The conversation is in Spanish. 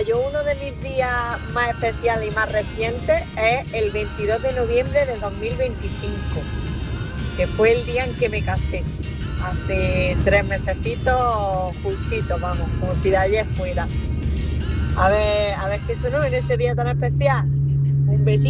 yo uno de mis días más especiales y más recientes es el 22 de noviembre de 2025, que fue el día en que me casé. Hace 3 mesecitos justitos, vamos, como si de ayer fuera. A ver qué sonó en ese día tan especial. Un besito.